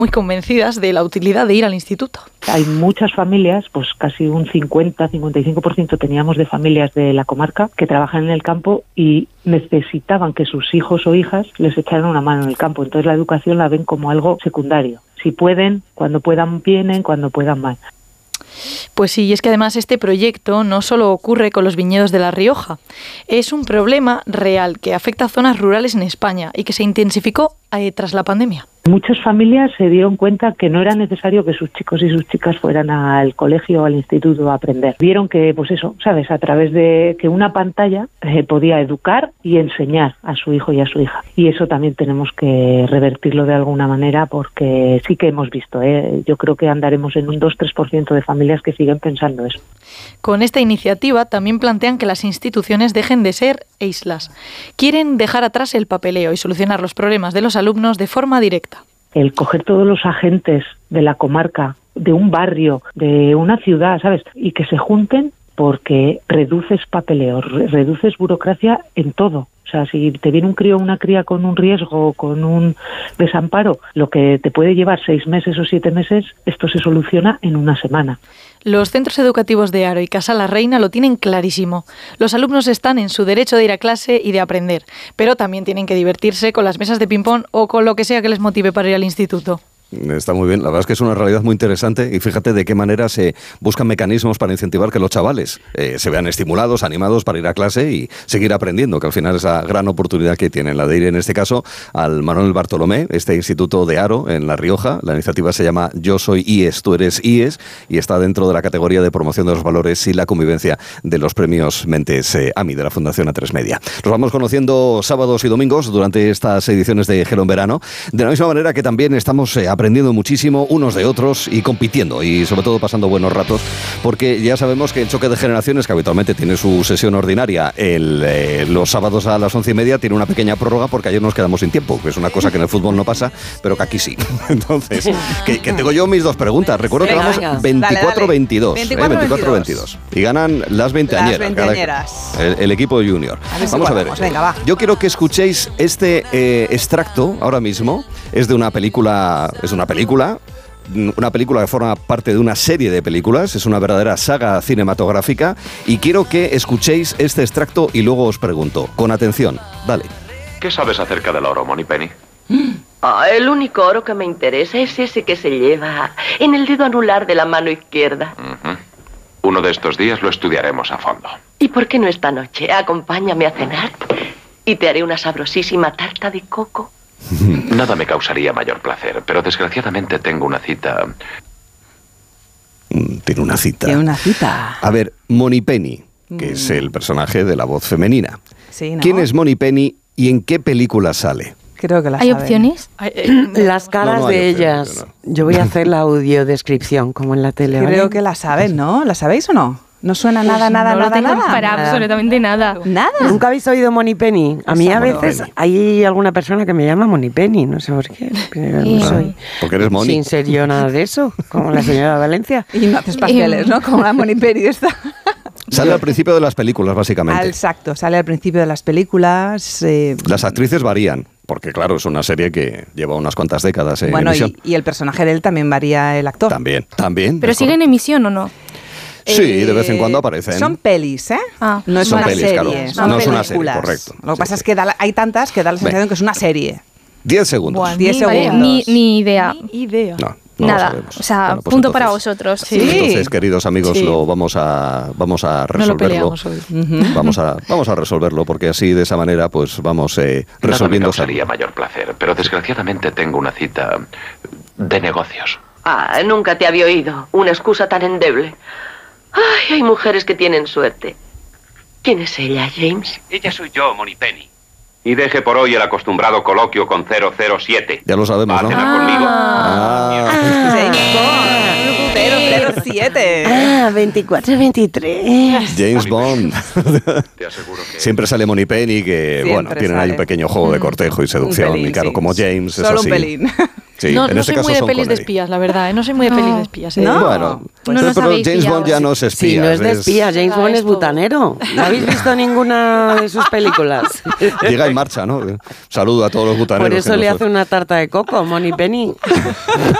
muy convencidas de la utilidad de ir al instituto. Hay muchas familias, pues casi un 50-55% teníamos de familias de la comarca que trabajan en el campo y necesitaban que sus hijos o hijas les echaran una mano en el campo. Entonces la educación la ven como algo secundario. Si pueden, cuando puedan vienen, cuando puedan van. Pues sí, y es que además este proyecto no solo ocurre con los viñedos de La Rioja, es un problema real que afecta a zonas rurales en España y que se intensificó tras la pandemia. Muchas familias se dieron cuenta que no era necesario que sus chicos y sus chicas fueran al colegio o al instituto a aprender. Vieron que, pues eso, ¿sabes? A través de que una pantalla podía educar y enseñar a su hijo y a su hija. Y eso también tenemos que revertirlo de alguna manera porque sí que hemos visto, yo creo que andaremos en un 2-3% de familias que siguen pensando eso. Con esta iniciativa también plantean que las instituciones dejen de ser islas. Quieren dejar atrás el papeleo y solucionar los problemas de los alumnos de forma directa. El coger todos los agentes de la comarca, de un barrio, de una ciudad, ¿sabes? Y que se junten porque reduces papeleo, reduces burocracia en todo. O sea, si te viene un crío o una cría con un riesgo, con un desamparo, lo que te puede llevar 6 meses o 7 meses, esto se soluciona en una semana. Los centros educativos de Haro y Casa la Reina lo tienen clarísimo. Los alumnos están en su derecho de ir a clase y de aprender, pero también tienen que divertirse con las mesas de ping-pong o con lo que sea que les motive para ir al instituto. Está muy bien, la verdad es que es una realidad muy interesante y fíjate de qué manera se buscan mecanismos para incentivar que los chavales se vean estimulados, animados para ir a clase y seguir aprendiendo, que al final es la gran oportunidad que tienen, la de ir en este caso al Manuel Bartolomé, este instituto de Haro en La Rioja. La iniciativa se llama Yo soy IES, tú eres IES y está dentro de la categoría de promoción de los valores y la convivencia de los premios Mentes AMI de la Fundación A3 Media. Los vamos conociendo sábados y domingos durante estas ediciones de Gelo en Verano, de la misma manera que también estamos aprendiendo muchísimo unos de otros y compitiendo y sobre todo pasando buenos ratos, porque ya sabemos que el choque de generaciones, que habitualmente tiene su sesión ordinaria los sábados a las 11:30, tiene una pequeña prórroga porque ayer nos quedamos sin tiempo, que es una cosa que en el fútbol no pasa, pero que aquí sí. Entonces, que tengo yo mis 2 preguntas. Recuerdo que vamos 24-22. 24-22. Y ganan las veinteañeras. El equipo junior. Vamos a ver. Venga, yo quiero que escuchéis este extracto ahora mismo. Es de una película. Una película que forma parte de una serie de películas, es una verdadera saga cinematográfica y quiero que escuchéis este extracto y luego os pregunto, con atención, dale. ¿Qué sabes acerca del oro, Moneypenny? El único oro que me interesa es ese que se lleva en el dedo anular de la mano izquierda. Uno de estos días lo estudiaremos a fondo. ¿Y por qué no esta noche? Acompáñame a cenar y te haré una sabrosísima tarta de coco. Nada me causaría mayor placer, pero desgraciadamente tengo una cita. Tiene una cita. A ver, Moneypenny, que es el personaje de la voz femenina. Sí, ¿no? ¿Quién es Moneypenny y en qué película sale? Creo que la ¿Hay saben. opciones? Las caras de ellas. Yo voy a hacer la audiodescripción, como en la tele. Creo que la saben, ¿no? ¿La sabéis o no? ¿No suena nada? Para absolutamente nada. ¿Nada? ¿Nunca habéis oído Moneypenny? A mí a veces hay alguna persona que me llama Moneypenny, no sé por qué. Pero no soy. Porque eres Moni. Sin ser yo nada de eso, como la señora Valencia. Y no haces pasteles, ¿no? Como la Moneypenny esta. Sale al principio de las películas, básicamente. Exacto, sale al principio de las películas. Las actrices varían, porque claro, es una serie que lleva unas cuantas décadas en emisión. Y el personaje de él también varía, el actor. También. ¿Pero sigue en emisión o no? Sí, de vez en cuando aparecen. Son pelis, ¿eh? No es son una pelis, serie. claro. Son no es una películas. serie, correcto. Lo que pasa es que hay tantas que da la sensación que es una serie. 10 segundos. Bueno, 10 segundos. Ni idea. No Nada, lo sabemos. o sea, Bueno, pues punto entonces, para vosotros. Sí. Entonces, queridos amigos, Sí. lo vamos a resolverlo. No lo peleamos hoy. Vamos a resolverlo, porque así de esa manera pues vamos Nada me resolviendo. causaría mayor placer, pero desgraciadamente tengo una cita de negocios. Nunca te había oído. Una excusa tan endeble. Ay, hay mujeres que tienen suerte. ¿Quién es ella, James? Ella soy yo, Moneypenny. Y deje por hoy el acostumbrado coloquio con 007. Ya lo sabemos, ¿no? ¿Va a cenar conmigo? James Bond, 007. 24-23. James Bond. Te aseguro que... Siempre sale Moneypenny, que Siempre bueno, tienen ahí sale. un pequeño juego de cortejo y seducción. pelín, Y claro, sí. como James es Solo así. un pelín. Sí, no en este soy caso muy de Sean pelis de Connery. espías, la verdad. No soy muy de pelis de espías. ¿No? Bueno, No nos pero habéis James Bond pillado. ya no es espía. Sí, no es de espías. James Bond es esto. butanero. ¿No habéis visto ninguna de sus películas? Llega y marcha, ¿no? Saludo a todos los butaneros. Por eso que le nos- hace una tarta de coco, Moneypenny.